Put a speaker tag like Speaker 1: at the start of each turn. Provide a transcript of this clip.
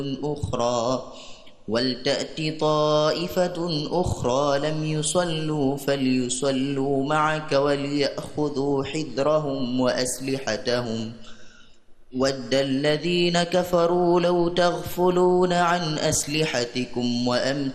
Speaker 1: أخرى ولتأت طائفة أخرى لم يصلوا فليصلوا معك وليأخذوا حذرهم وأسلحتهم ود الذين كفروا لو تغفلون عن أسلحتكم وأمتعتكم